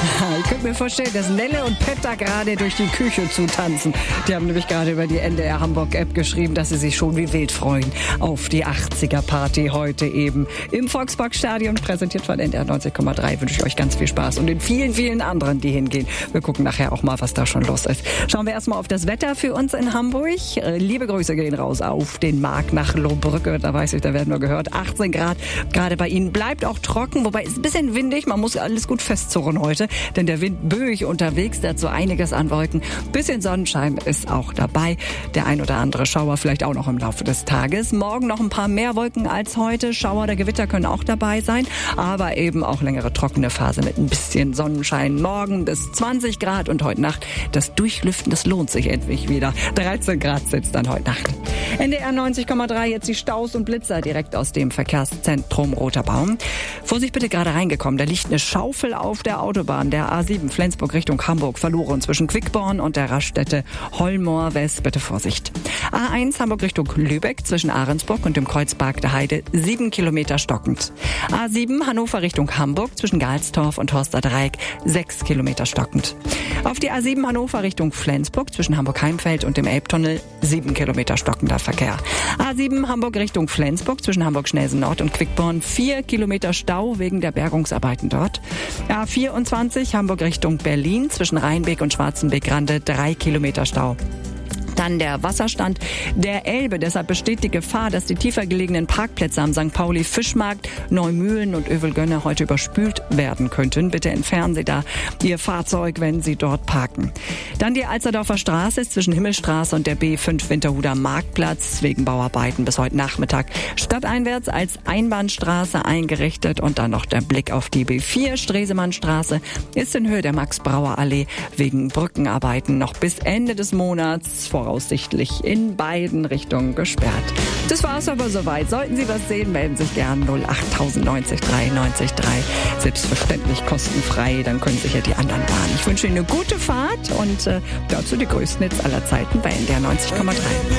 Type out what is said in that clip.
Ich könnte mir vorstellen, dass Nelle und Pet da gerade durch die Küche zutanzen. Die haben nämlich gerade über die NDR Hamburg-App geschrieben, dass sie sich schon wie wild freuen auf die 80er-Party heute eben im Volksparkstadion, präsentiert von NDR 90,3. Wünsche ich euch ganz viel Spaß und den vielen, vielen anderen, die hingehen. Wir gucken nachher auch mal, was da schon los ist. Schauen wir erstmal auf das Wetter für uns in Hamburg. Liebe Grüße gehen raus auf den Markt nach Lohbrücke. Da weiß ich, da werden wir gehört. 18 Grad gerade bei Ihnen. Bleibt auch trocken, wobei es ein bisschen windig. Man muss alles gut festzurren heute, denn der Wind böig unterwegs. Dazu einiges an Wolken. Bisschen Sonnenschein ist auch dabei. Der ein oder andere Schauer vielleicht auch noch im Laufe des Tages. Morgen noch ein paar mehr Wolken als heute. Schauer oder Gewitter können auch dabei sein, aber eben auch längere trockene Phase mit ein bisschen Sonnenschein. Morgen bis 20 Grad und heute Nacht das Durchlüften, das lohnt sich endlich wieder. 13 Grad sitzt dann heute Nacht. NDR 90,3, jetzt die Staus und Blitzer direkt aus dem Verkehrszentrum Roter Baum. Vorsicht bitte, gerade reingekommen. Da liegt eine Schaufel auf der Autobahn, der A7 Flensburg Richtung Hamburg, verloren zwischen Quickborn und der Raststätte Hollmoor West. Bitte Vorsicht. A1 Hamburg Richtung Lübeck zwischen Ahrensburg und dem Kreuzpark der Heide 7 Kilometer stockend. A7 Hannover Richtung Hamburg zwischen Galstorf und Horster Dreieck 6 Kilometer stockend. Auf die A7 Hannover Richtung Flensburg zwischen Hamburg-Heimfeld und dem Elbtunnel 7 Kilometer stockender Verkehr. A7 Hamburg Richtung Flensburg zwischen Hamburg-Schnelsen Nord und Quickborn 4 Kilometer Stau wegen der Bergungsarbeiten dort. A24 Hamburg Richtung Berlin zwischen Rheinbeek und Schwarzenbeek-Rande 3 Kilometer Stau. Dann der Wasserstand der Elbe. Deshalb besteht die Gefahr, dass die tiefer gelegenen Parkplätze am St. Pauli Fischmarkt, Neumühlen und Övelgönne heute überspült werden könnten. Bitte entfernen Sie da Ihr Fahrzeug, wenn Sie dort parken. Dann die Alsterdorfer Straße ist zwischen Himmelstraße und der B5 Winterhuder Marktplatz wegen Bauarbeiten bis heute Nachmittag stadteinwärts als Einbahnstraße eingerichtet. Und dann noch der Blick auf die B4 Stresemannstraße ist in Höhe der Max-Brauer-Allee wegen Brückenarbeiten noch bis Ende des Monats voraussichtlich in beiden Richtungen gesperrt. Das war's aber soweit. Sollten Sie was sehen, melden Sie sich gern 08090 93 3. Selbstverständlich kostenfrei, dann können sich ja die anderen bahnen. Ich wünsche Ihnen eine gute Fahrt und dazu die größten Hits aller Zeiten bei NDR 90,3.